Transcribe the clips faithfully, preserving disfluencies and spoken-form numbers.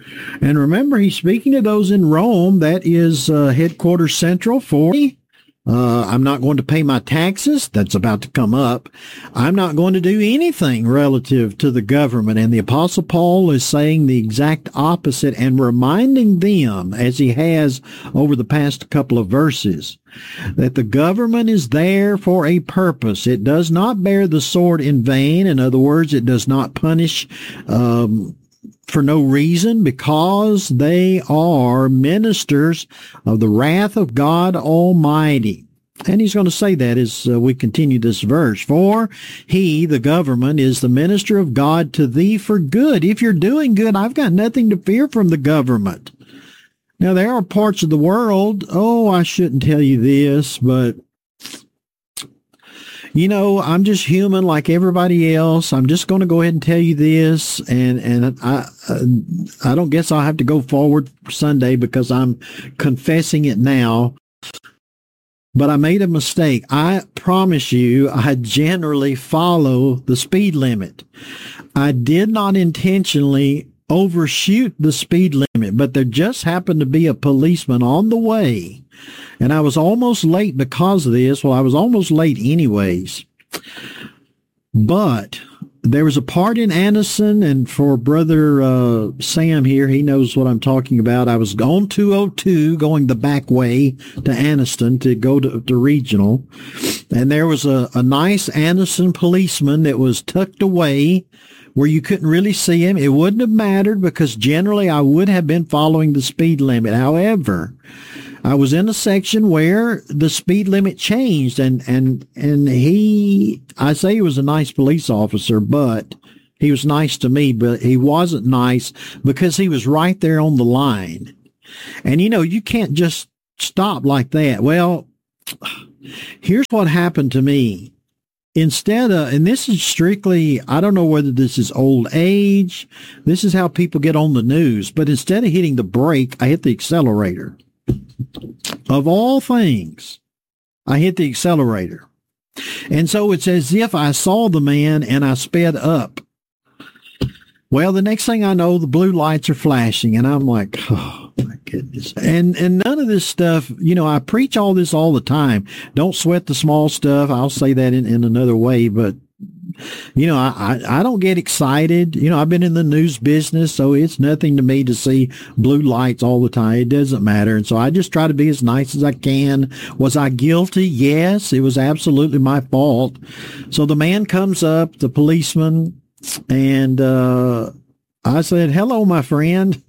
And remember, he's speaking to those in Rome. That is uh, headquarters central for me. Uh, I'm not going to pay my taxes. That's about to come up. I'm not going to do anything relative to the government. And the Apostle Paul is saying the exact opposite and reminding them, as he has over the past couple of verses, that the government is there for a purpose. It does not bear the sword in vain. In other words, it does not punish um, for no reason, because they are ministers of the wrath of God Almighty. And he's going to say that as uh, we continue this verse. For he, the government, is the minister of God to thee for good. If you're doing good, I've got nothing to fear from the government. Now, there are parts of the world, oh, I shouldn't tell you this, but you know, I'm just human like everybody else. I'm just going to go ahead and tell you this, and and I I don't guess I'll have to go forward Sunday because I'm confessing it now. But I made a mistake. I promise you, I generally follow the speed limit. I did not intentionally overshoot the speed limit, but there just happened to be a policeman on the way. And I was almost late because of this. Well, I was almost late anyways. But there was a part in Anniston, and for Brother uh, Sam here, he knows what I'm talking about. I was on two oh two going the back way to Anniston to go to, to Regional. And there was a, a nice Anniston policeman that was tucked away where you couldn't really see him. It wouldn't have mattered because generally I would have been following the speed limit. However, I was in a section where the speed limit changed, and, and, and he, I say he was a nice police officer, but he was nice to me, but he wasn't nice because he was right there on the line. And, you know, you can't just stop like that. Well, here's what happened to me. Instead of, and this is strictly, I don't know whether this is old age, this is how people get on the news, but instead of hitting the brake, I hit the accelerator. Of all things, I hit the accelerator. And so it's as if I saw the man and I sped up. Well, the next thing I know, the blue lights are flashing, and I'm like, oh, my goodness. And and none of this stuff, you know, I preach all this all the time. Don't sweat the small stuff. I'll say that in, in another way, but you know, I, I, I don't get excited. You know, I've been in the news business, so it's nothing to me to see blue lights all the time. It doesn't matter. And so I just try to be as nice as I can. Was I guilty? Yes, it was absolutely my fault. So the man comes up, the policeman, and uh, I said, hello, my friend.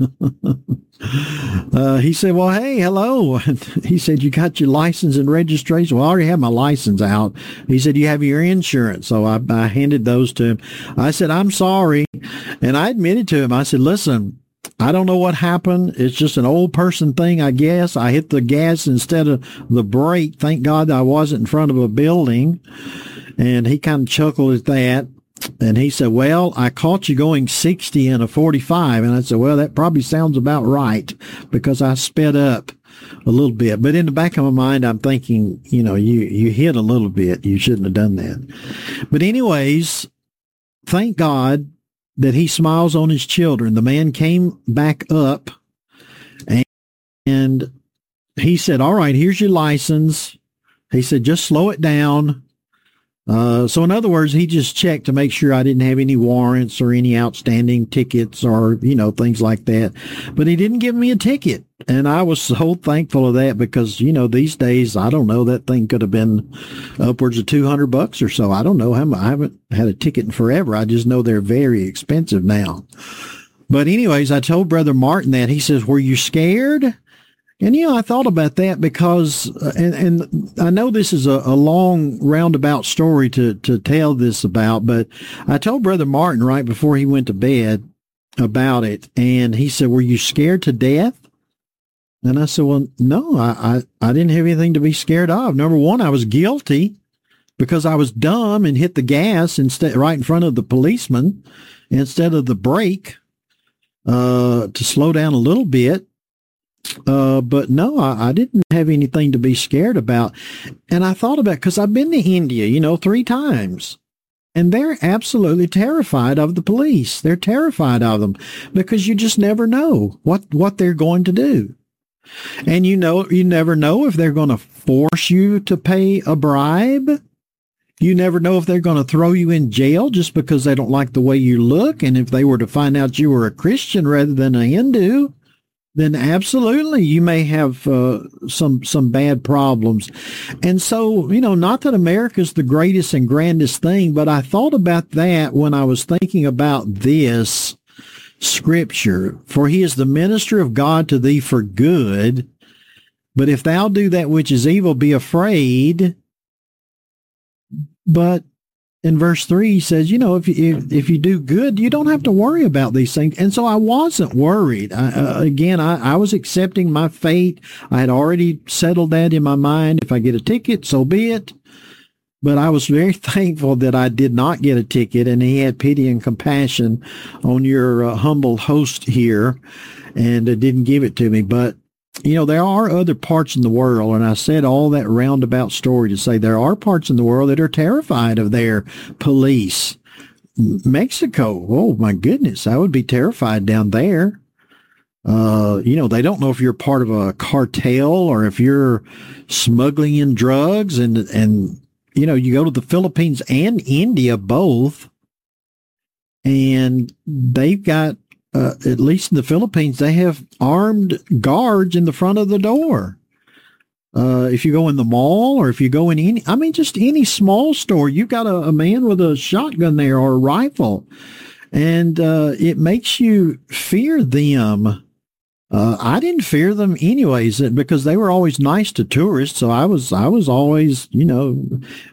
uh, he said, well, hey, hello. He said, you got your license and registration? Well, I already have my license out. He said, you have your insurance. So I, I handed those to him. I said, I'm sorry. And I admitted to him, I said, listen, I don't know what happened. It's just an old person thing, I guess. I hit the gas instead of the brake. Thank God I wasn't in front of a building. And he kind of chuckled at that. And he said, well, I caught you going sixty in a forty-five. And I said, well, that probably sounds about right because I sped up a little bit. But in the back of my mind, I'm thinking, you know, you, you hit a little bit. You shouldn't have done that. But anyways, thank God that he smiles on his children. The man came back up and, and he said, all right, here's your license. He said, just slow it down. Uh, so in other words, he just checked to make sure I didn't have any warrants or any outstanding tickets or, you know, things like that. But he didn't give me a ticket. And I was so thankful of that because, you know, these days, I don't know, that thing could have been upwards of two hundred bucks or so. I don't know how much. I haven't had a ticket in forever. I just know they're very expensive now. But anyways, I told Brother Martin that. He says, were you scared? And, you know, I thought about that because, uh, and, and I know this is a, a long roundabout story to, to tell this about, but I told Brother Martin right before he went to bed about it. And he said, were you scared to death? And I said, well, no, I, I, I didn't have anything to be scared of. Number one, I was guilty because I was dumb and hit the gas instead, right in front of the policeman instead of the brake, uh, to slow down a little bit. Uh, but no, I, I didn't have anything to be scared about. And I thought about, because I've been to India, you know, three times. And they're absolutely terrified of the police. They're terrified of them because you just never know what, what they're going to do. And you know, you never know if they're going to force you to pay a bribe. You never know if they're going to throw you in jail just because they don't like the way you look. And if they were to find out you were a Christian rather than a Hindu, then absolutely you may have uh, some some bad problems. And so, you know, not that America's the greatest and grandest thing, but I thought about that when I was thinking about this scripture. For he is the minister of God to thee for good. But if thou do that which is evil, be afraid. But in verse three, he says, you know, if you, if, if you do good, you don't have to worry about these things. And so I wasn't worried. I, uh, again, I, I was accepting my fate. I had already settled that in my mind. If I get a ticket, so be it. But I was very thankful that I did not get a ticket, and he had pity and compassion on your uh, humble host here and uh, didn't give it to me. But you know, there are other parts in the world, and I said all that roundabout story to say there are parts in the world that are terrified of their police. Mexico, oh my goodness, I would be terrified down there. Uh, you know, they don't know if you're part of a cartel or if you're smuggling in drugs, and, and, you know, you go to the Philippines and India both, and they've got Uh, at least in the Philippines, they have armed guards in the front of the door. Uh, if you go in the mall or if you go in any, I mean, just any small store, you've got a, a man with a shotgun there or a rifle. And uh, it makes you fear them. Uh, I didn't fear them anyways because they were always nice to tourists. So I was, I was always, you know,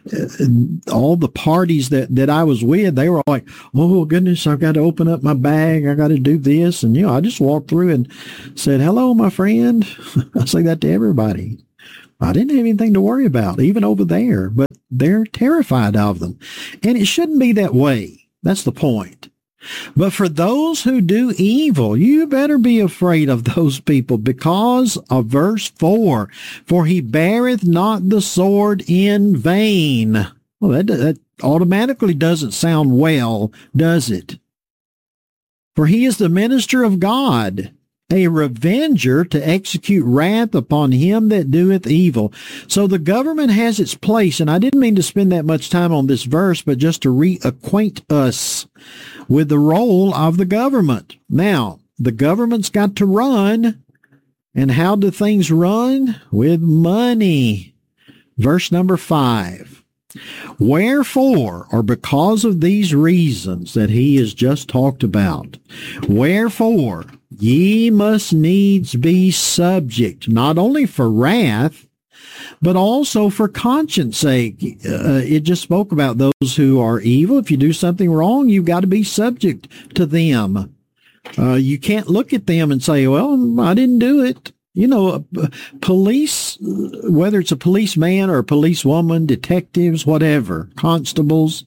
all the parties that, that I was with, they were like, oh goodness, I've got to open up my bag. I got to do this. And, you know, I just walked through and said, hello, my friend. I say that to everybody. I didn't have anything to worry about, even over there, but they're terrified of them. And it shouldn't be that way. That's the point. But for those who do evil, you better be afraid of those people because of verse four. For he beareth not the sword in vain. Well, that, that automatically doesn't sound well, does it? For he is the minister of God, a revenger to execute wrath upon him that doeth evil. So the government has its place, and I didn't mean to spend that much time on this verse, but just to reacquaint us with the role of the government. Now, the government's got to run, and how do things run? With money. Verse number five. Wherefore, or because of these reasons that he has just talked about, wherefore ye must needs be subject, not only for wrath, but also for conscience sake. Uh, it just spoke about those who are evil. If you do something wrong, you've got to be subject to them. Uh, you can't look at them and say, well, I didn't do it. You know, police, whether it's a policeman or a policewoman, detectives, whatever, constables,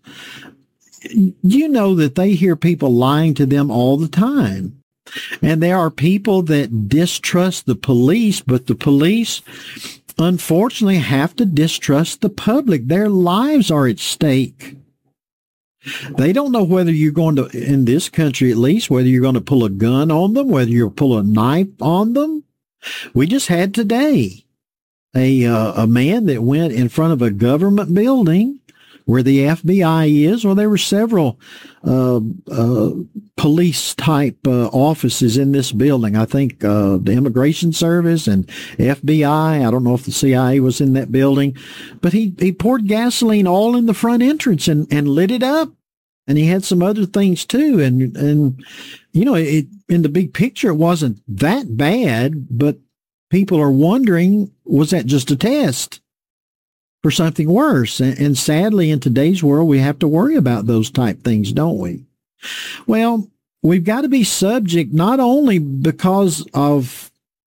you know that they hear people lying to them all the time. And there are people that distrust the police, but the police, unfortunately, have to distrust the public. Their lives are at stake. They don't know whether you're going to, in this country at least, whether you're going to pull a gun on them, whether you'll pull a knife on them. We just had today a uh, a man that went in front of a government building where the F B I is, or there were several uh, uh, police-type uh, offices in this building. I think uh, the Immigration Service and F B I. I don't know if the C I A was in that building. But he, he poured gasoline all in the front entrance and, and lit it up. And he had some other things, too. And, and you know, it, in the big picture, it wasn't that bad. But people are wondering, was that just a test for something worse? And, and sadly, in today's world, we have to worry about those type things, don't we? Well, we've got to be subject not only because of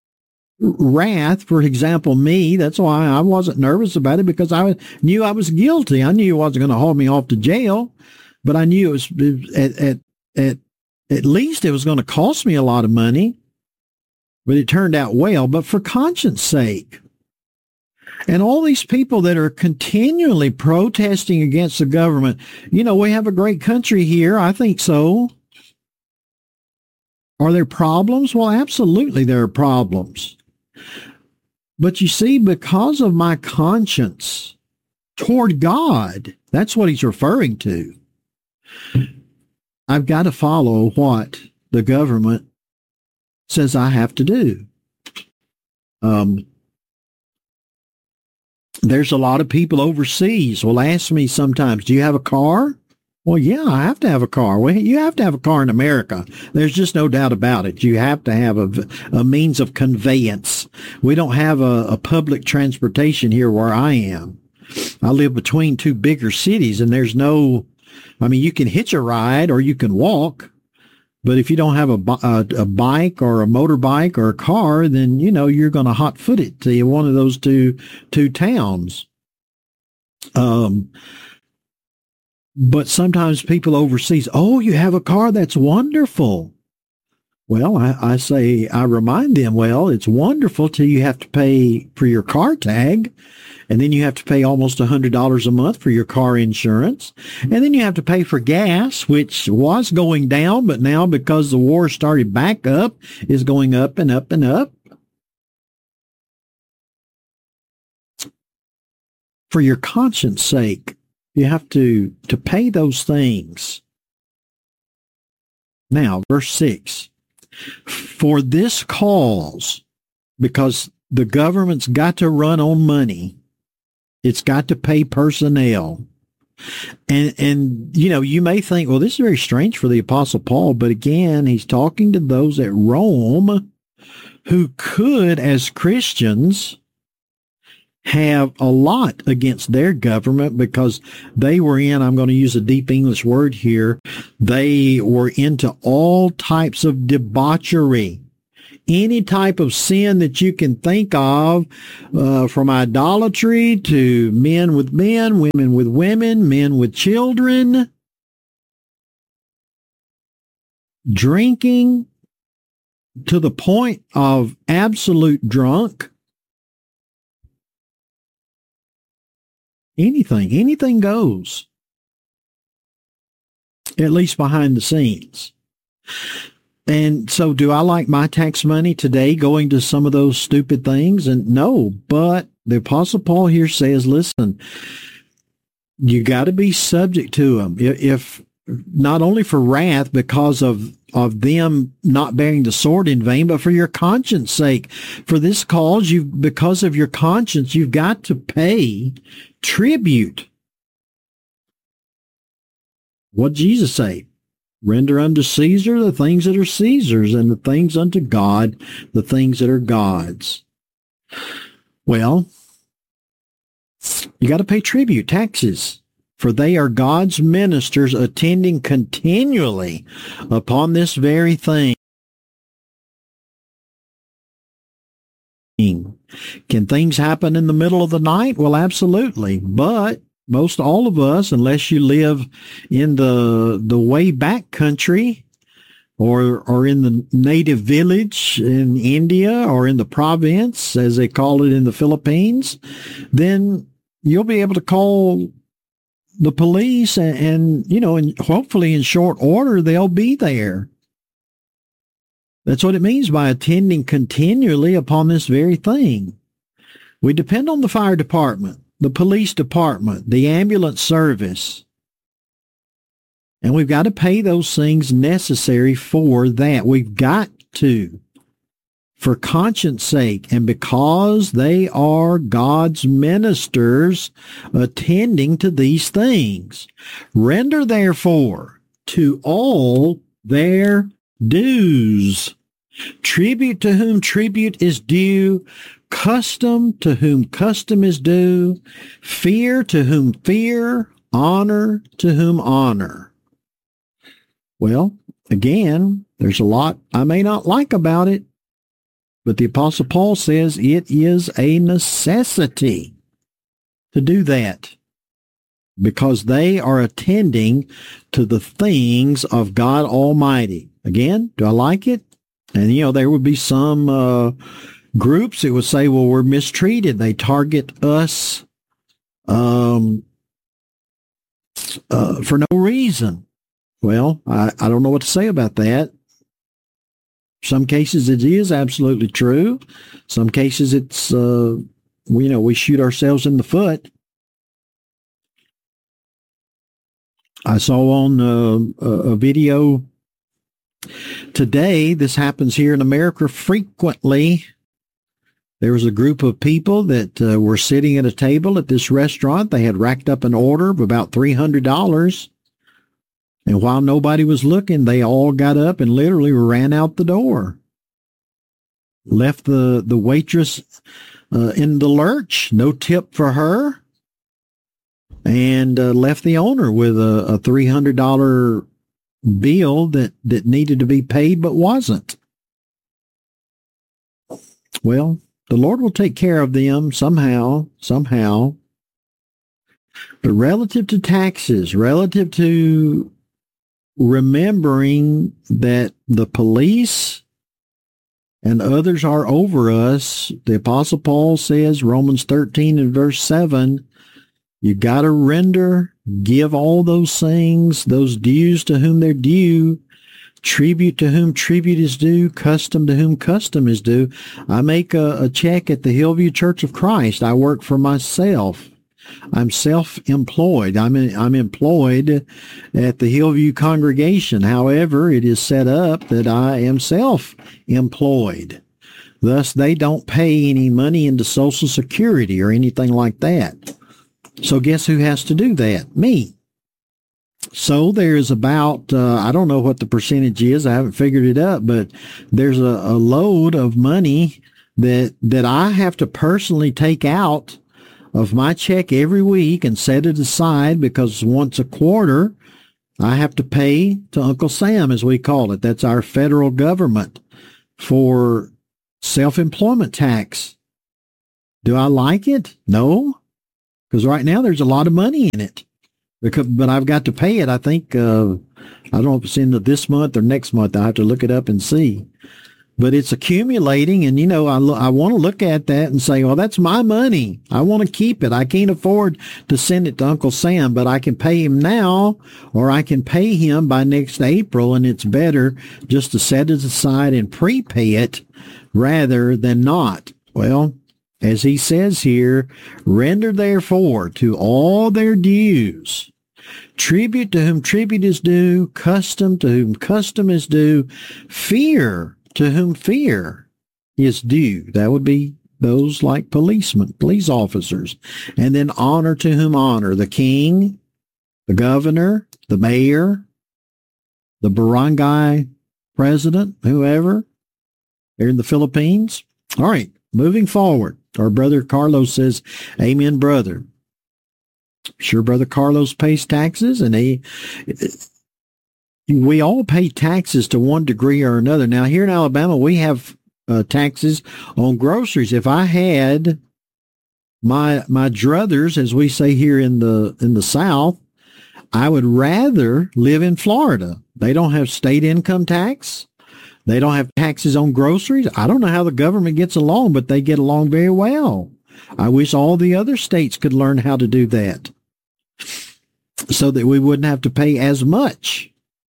wrath, for example, me. That's why I wasn't nervous about it, because I knew I was guilty. I knew it wasn't going to haul me off to jail, but I knew it was at at at, at least it was going to cost me a lot of money. But it turned out well. But for conscience sake, And all these people that are continually protesting against the government, you know, we have a great country here. I think so. Are there problems? Well, absolutely there are problems. But you see, because of my conscience toward God, that's what he's referring to. I've got to follow what the government says I have to do. Um, there's a lot of people overseas will ask me sometimes, do you have a car? Well, yeah, I have to have a car. Well, you have to have a car in America. There's just no doubt about it. You have to have a, a means of conveyance. We don't have a, a public transportation here where I am. I live between two bigger cities, and there's no, I mean, you can hitch a ride or you can walk, but if you don't have a, a, a bike or a motorbike or a car, then, you know, you're going to hot foot it to one of those two, two towns. Um, But sometimes people overseas, oh, you have a car? That's wonderful. Well, I, I say, I remind them, well, it's wonderful till you have to pay for your car tag. And then you have to pay almost one hundred dollars a month for your car insurance. And then you have to pay for gas, which was going down, but now because the war started back up, is going up and up and up. For your conscience sake, you have to, to pay those things. Now, verse six. For this cause, because the government's got to run on money, it's got to pay personnel. And, and, you know, you may think, well, this is very strange for the Apostle Paul, but again, he's talking to those at Rome who could, as Christians, have a lot against their government because they were in, I'm going to use a deep English word here, they were into all types of debauchery. Any type of sin that you can think of, uh, from idolatry to men with men, women with women, men with children, drinking to the point of absolute drunk. Anything, anything goes, at least behind the scenes. And so do I like my tax money today going to some of those stupid things? And no, but the Apostle Paul here says, listen, you got to be subject to them. If not only for wrath because of, of them not bearing the sword in vain, but for your conscience sake. For this cause, you because of your conscience, you've got to pay tribute. What did Jesus say? Render unto Caesar the things that are Caesar's, and the things unto God the things that are God's. Well, you got to pay tribute, taxes, for they are God's ministers attending continually upon this very thing. Can things happen in the middle of the night? Well, absolutely. But most all of us, unless you live in the the way back country or or in the native village in India or in the province, as they call it in the Philippines, then you'll be able to call the police and, and you know, and hopefully in short order, they'll be there. That's what it means by attending continually upon this very thing. We depend on the fire department, the police department, the ambulance service. And we've got to pay those things necessary for that. We've got to, for conscience sake, and because they are God's ministers attending to these things. Render therefore to all their dues. Tribute to whom tribute is due, custom to whom custom is due, fear to whom fear, honor to whom honor. Well, again, there's a lot I may not like about it, but the Apostle Paul says it is a necessity to do that because they are attending to the things of God Almighty. Again, do I like it? And, you know, there would be some, uh, groups that would say, well, we're mistreated. They target us um, uh, for no reason. Well, I, I don't know what to say about that. Some cases it is absolutely true. Some cases it's, uh, we, you know, we shoot ourselves in the foot. I saw on uh, a video today, this happens here in America frequently. There was a group of people that uh, were sitting at a table at this restaurant. They had racked up an order of about three hundred dollars. And while nobody was looking, they all got up and literally ran out the door. Left the, the waitress uh, in the lurch, no tip for her. And uh, left the owner with a, a three hundred dollars bill that, that needed to be paid but wasn't. Well, the Lord will take care of them somehow, somehow. But relative to taxes, relative to remembering that the police and others are over us, the Apostle Paul says, Romans thirteen and verse seven, you got to render, give all those things, those dues to whom they're due, tribute to whom tribute is due, custom to whom custom is due. I make a, a check at the Hillview Church of Christ. I work for myself. I'm self-employed. I'm in, I'm employed at the Hillview congregation. However, it is set up that I am self-employed. Thus, they don't pay any money into Social Security or anything like that. So guess who has to do that? Me. So there's about, uh, I don't know what the percentage is. I haven't figured it up, but there's a, a load of money that, that I have to personally take out of my check every week and set it aside because once a quarter, I have to pay to Uncle Sam, as we call it. That's our federal government for self-employment tax. Do I like it? No. Because right now there's a lot of money in it, because, but I've got to pay it. I think, uh, I don't know if it's in the, this month or next month. I have to look it up and see. But it's accumulating, and, you know, I, lo- I want to look at that and say, well, that's my money. I want to keep it. I can't afford to send it to Uncle Sam, but I can pay him now, or I can pay him by next April, and it's better just to set it aside and prepay it rather than not. Well, as he says here, render therefore to all their dues, tribute to whom tribute is due, custom to whom custom is due, fear to whom fear is due. That would be those like policemen, police officers. And then honor to whom honor, the king, the governor, the mayor, the barangay president, whoever. They're in the Philippines. All right, moving forward. Our brother Carlos says, amen, brother. Sure, brother Carlos pays taxes, and he, we all pay taxes to one degree or another. Now, here in Alabama, we have uh, taxes on groceries. If I had my my druthers, as we say here in the in the South, I would rather live in Florida. They don't have state income tax. They don't have taxes on groceries. I don't know how the government gets along, but they get along very well. I wish all the other states could learn how to do that so that we wouldn't have to pay as much.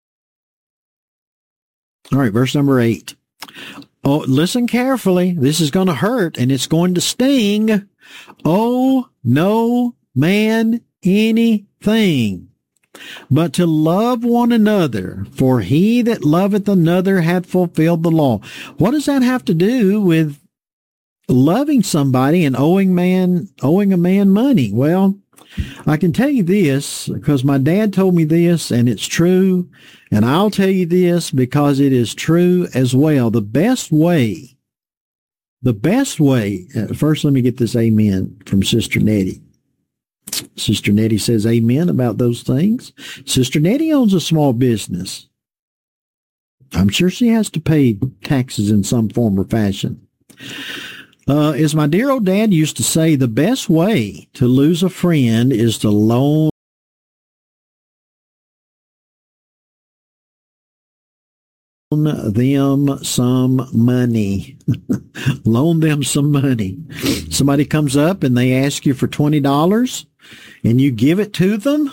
All right, verse number eight. Oh, listen carefully. This is going to hurt and it's going to sting. Oh, no man anything, but to love one another, for he that loveth another hath fulfilled the law. What does that have to do with loving somebody and owing man, owing a man money? Well, I can tell you this because my dad told me this, and it's true, and I'll tell you this because it is true as well. The best way, the best way, first let me get this amen from Sister Nettie. Sister Nettie says amen about those things. Sister Nettie owns a small business. I'm sure she has to pay taxes in some form or fashion. Uh, as my dear old dad used to say, the best way to lose a friend is to loan them some money. Loan them some money. Somebody comes up and they ask you for twenty dollars and you give it to them.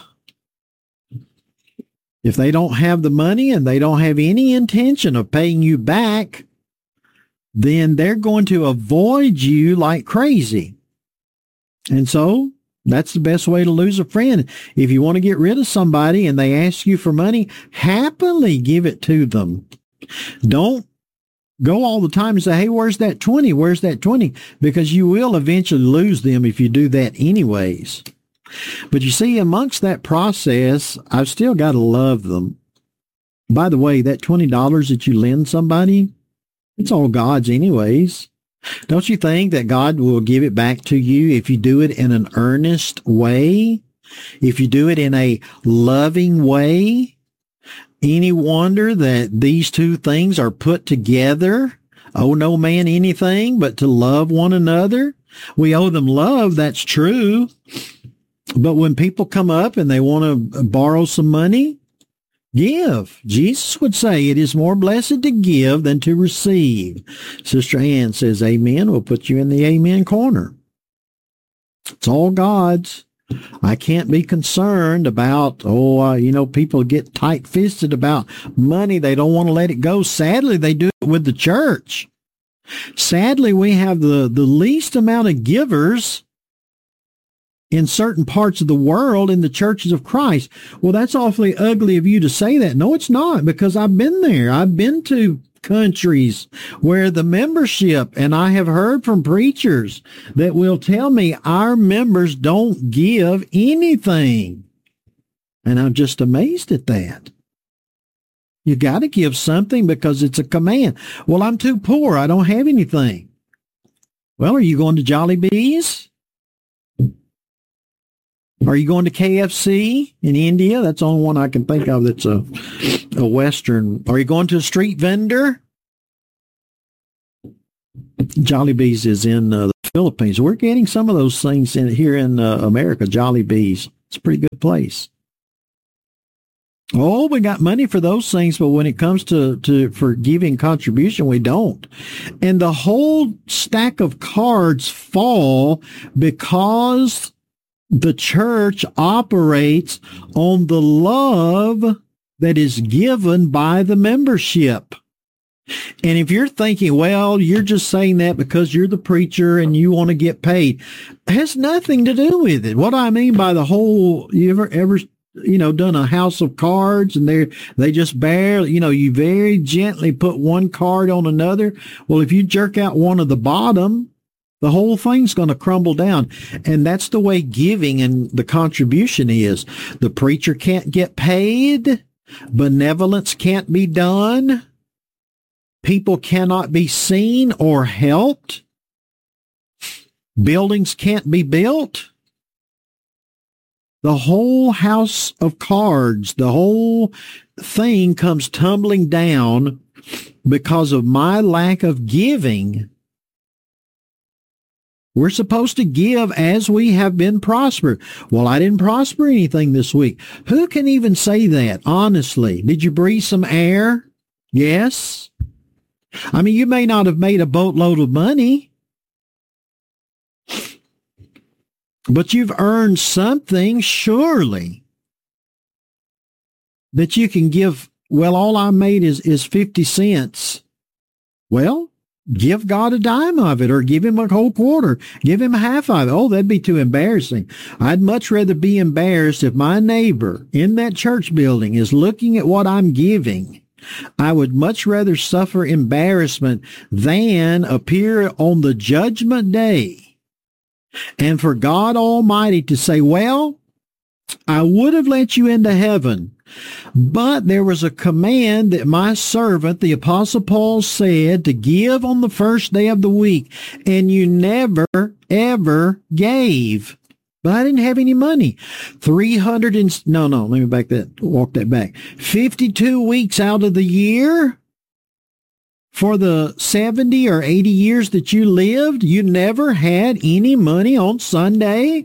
If they don't have the money and they don't have any intention of paying you back, then they're going to avoid you like crazy. And so that's the best way to lose a friend. If you want to get rid of somebody and they ask you for money, happily give it to them. Don't go all the time and say, hey, where's that twenty? Where's that twenty? Because you will eventually lose them if you do that anyways. But you see, amongst that process, I've still got to love them. By the way, that twenty dollars that you lend somebody, it's all God's anyways. Don't you think that God will give it back to you if you do it in an earnest way? If you do it in a loving way? Any wonder that these two things are put together? Owe no man anything but to love one another. We owe them love, that's true. But when people come up and they want to borrow some money, give. Jesus would say it is more blessed to give than to receive. Sister Ann says, amen. We'll put you in the amen corner. It's all God's. I can't be concerned about, oh, uh, you know, people get tight-fisted about money. They don't want to let it go. Sadly, they do it with the church. Sadly, we have the, the least amount of givers in certain parts of the world in the churches of Christ. Well, that's awfully ugly of you to say that. No, it's not, because I've been there. I've been to countries where the membership, and I have heard from preachers that will tell me our members don't give anything. And I'm just amazed at that. You got to give something because it's a command. Well, I'm too poor. I don't have anything. Well, are you going to Jollibee's? Are you going to K F C in India? That's the only one I can think of that's a, a Western. Are you going to a street vendor? Jollibee's is in uh, the Philippines. We're getting some of those things in here in uh, America, Jollibee's. It's a pretty good place. Oh, we got money for those things, but when it comes to, to for giving contribution, we don't. And the whole stack of cards fall because the church operates on the love that is given by the membership. And if you're thinking, well, you're just saying that because you're the preacher and you want to get paid, it has nothing to do with it. What I mean by the whole, you ever, ever, you know, done a house of cards and they they just barely, you know, you very gently put one card on another. Well, if you jerk out one of the bottom, the whole thing's going to crumble down. And that's the way giving and the contribution is. The preacher can't get paid. Benevolence can't be done. People cannot be seen or helped. Buildings can't be built. The whole house of cards, the whole thing comes tumbling down because of my lack of giving. We're supposed to give as we have been prospered. Well, I didn't prosper anything this week. Who can even say that, honestly? Did you breathe some air? Yes. I mean, you may not have made a boatload of money, but you've earned something, surely, that you can give. Well, all I made is, is fifty cents. Well, give God a dime of it, or give him a whole quarter. Give him half of it. Oh, that'd be too embarrassing. I'd much rather be embarrassed if my neighbor in that church building is looking at what I'm giving. I would much rather suffer embarrassment than appear on the judgment day and for God Almighty to say, well, I would have let you into heaven, but there was a command that my servant, the Apostle Paul, said to give on the first day of the week, and you never, ever gave. But I didn't have any money. three hundred and, no, no, let me back that, walk that back. fifty-two weeks out of the year for the seventy or eighty years that you lived, you never had any money on Sunday.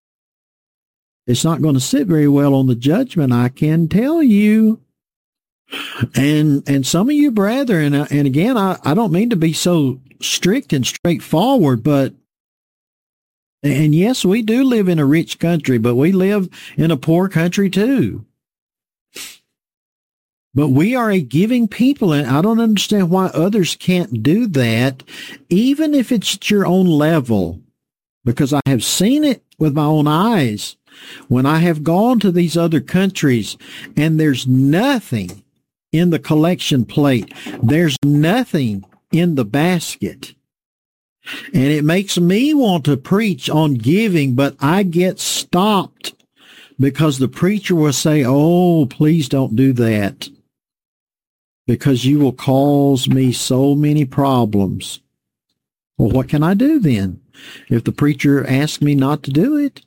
It's not going to sit very well on the judgment, I can tell you. And and some of you brethren, and, and again, I, I don't mean to be so strict and straightforward, but and yes, we do live in a rich country, but we live in a poor country too. But we are a giving people, and I don't understand why others can't do that, even if it's at your own level, because I have seen it with my own eyes when I have gone to these other countries and there's nothing in the collection plate. There's nothing in the basket. And it makes me want to preach on giving, but I get stopped because the preacher will say, oh, please don't do that, because you will cause me so many problems. Well, what can I do then if the preacher asks me not to do it?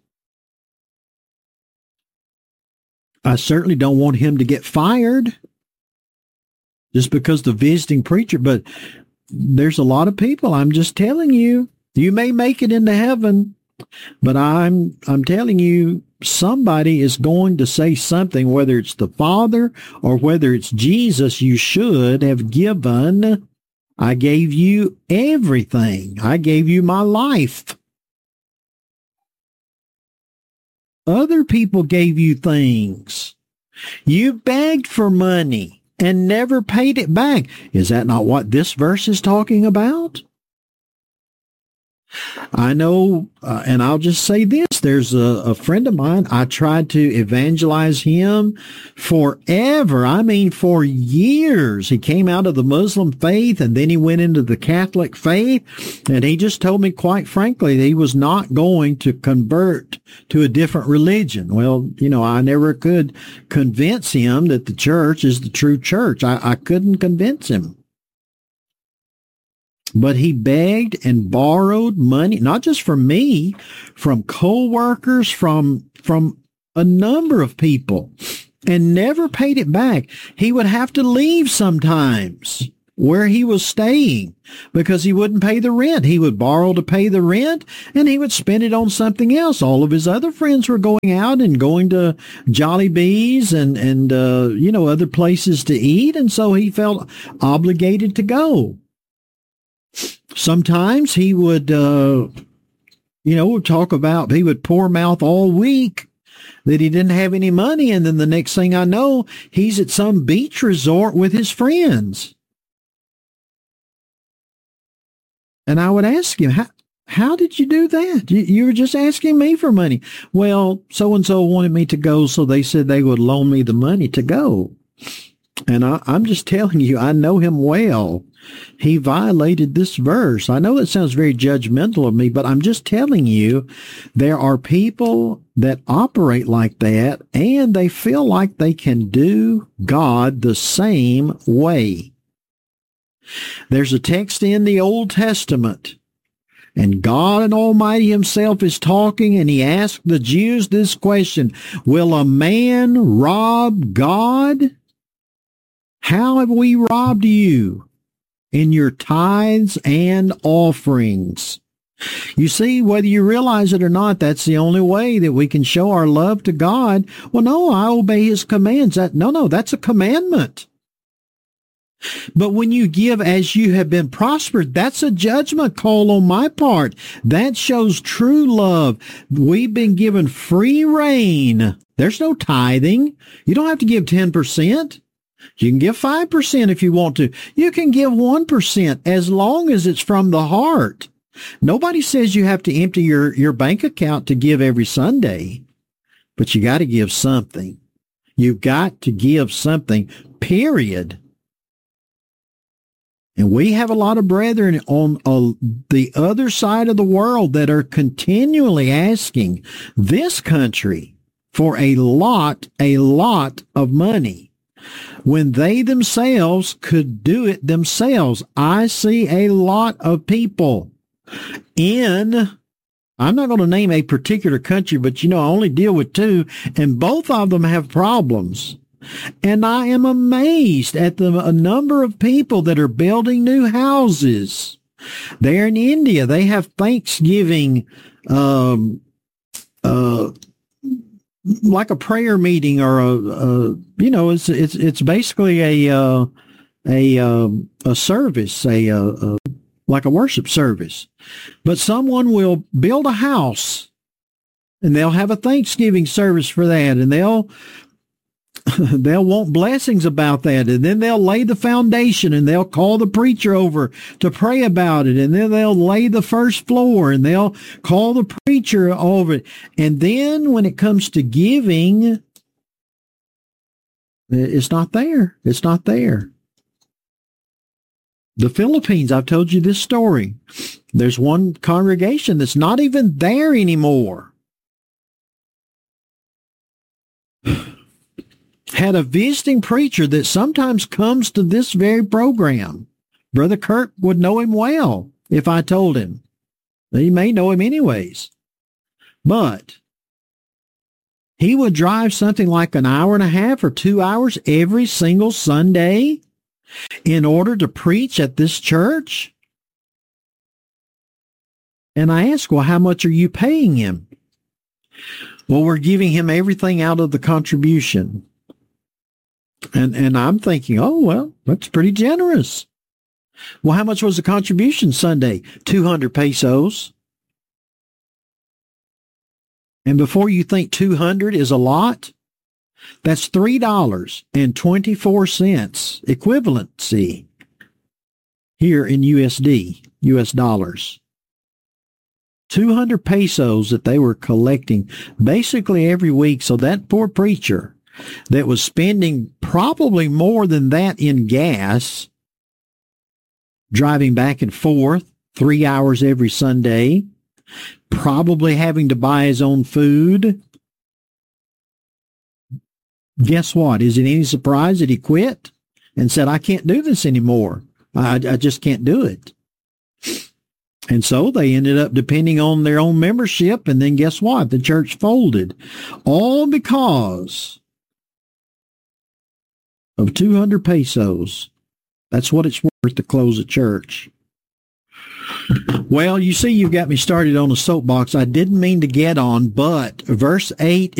I certainly don't want him to get fired just because the visiting preacher, but there's a lot of people, I'm just telling you, you may make it into heaven, but I'm I'm telling you, somebody is going to say something, whether it's the Father or whether it's Jesus. You should have given. I gave you everything. I gave you my life. Other people gave you things. You begged for money and never paid it back. Is that not what this verse is talking about? I know, uh, and I'll just say this, there's a, a friend of mine, I tried to evangelize him forever. I mean, for years. He came out of the Muslim faith, and then he went into the Catholic faith, and he just told me quite frankly that he was not going to convert to a different religion. Well, you know, I never could convince him that the church is the true church. I, I couldn't convince him. But he begged and borrowed money, not just from me, from co-workers, from, from a number of people, and never paid it back. He would have to leave sometimes where he was staying because he wouldn't pay the rent. He would borrow to pay the rent, and he would spend it on something else. All of his other friends were going out and going to Jollibee's and, and uh, you know, other places to eat, and so he felt obligated to go. Sometimes he would, uh, you know, talk about, he would pour mouth all week that he didn't have any money. And then the next thing I know, he's at some beach resort with his friends. And I would ask him, how, how did you do that? You, you were just asking me for money. Well, so-and-so wanted me to go, so they said they would loan me the money to go. And I, I'm just telling you, I know him well. He violated this verse. I know it sounds very judgmental of me, but I'm just telling you, there are people that operate like that, and they feel like they can do God the same way. There's a text in the Old Testament, and God and Almighty himself is talking, and he asked the Jews this question, will a man rob God? How have we robbed you? In your tithes and offerings. You see, whether you realize it or not, that's the only way that we can show our love to God. Well, no, I obey his commands. That, no, no, that's a commandment. But when you give as you have been prospered, that's a judgment call on my part. That shows true love. We've been given free reign. There's no tithing. You don't have to give ten percent. You can give five percent if you want to. You can give one percent as long as it's from the heart. Nobody says you have to empty your, your bank account to give every Sunday, but you got to give something. You've got to give something, period. And we have a lot of brethren on uh, the other side of the world that are continually asking this country for a lot, a lot of money, when they themselves could do it themselves. I see a lot of people in, I'm not going to name a particular country, but you know, I only deal with two, and both of them have problems. And I am amazed at the a number of people that are building new houses. They're in India. They have Thanksgiving um, uh, like a prayer meeting or a, a you know, it's it's it's basically a uh, a uh, a service, a, a, a like a worship service. But someone will build a house, and they'll have a Thanksgiving service for that, and they'll they'll want blessings about that, and then they'll lay the foundation, and they'll call the preacher over to pray about it, and then they'll lay the first floor, and they'll call the preacher over it. And then when it comes to giving, it's not there. It's not there. The Philippines, I've told you this story. There's one congregation that's not even there anymore. Had a visiting preacher that sometimes comes to this very program. Brother Kurt would know him well if I told him. He may know him anyways. But he would drive something like an hour and a half or two hours every single Sunday in order to preach at this church. And I asked, well, how much are you paying him? Well, we're giving him everything out of the contribution. And and I'm thinking, oh, well, that's pretty generous. Well, how much was the contribution Sunday? two hundred pesos. And before you think two hundred is a lot, that's three dollars and twenty-four cents equivalency here in U S D, U S dollars. two hundred pesos that they were collecting basically every week. So that poor preacher that was spending probably more than that in gas, driving back and forth three hours every Sunday, probably having to buy his own food. Guess what? Is it any surprise that he quit and said, I can't do this anymore. I, I just can't do it. And so they ended up depending on their own membership. And then guess what? The church folded. All because of two hundred pesos. That's what it's worth to close a church. Well, you see, you've got me started on a soapbox I didn't mean to get on, but verse eight